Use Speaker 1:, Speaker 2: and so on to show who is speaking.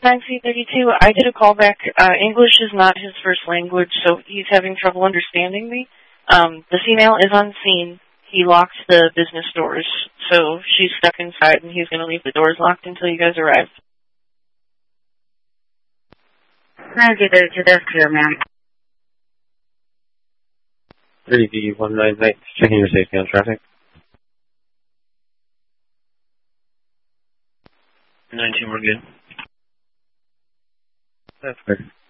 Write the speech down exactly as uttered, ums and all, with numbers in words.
Speaker 1: nine C thirty-two, I did a callback. Uh, English is not his first language, so he's having trouble understanding me. Um, the female is on scene. He locked the business doors, so she's stuck inside, and he's going to leave the doors locked until you guys arrive.
Speaker 2: nine C thirty-two, that's clear, ma'am.
Speaker 3: thirty V one nine nine, checking your safety on traffic. nineteen, we're good. That's good.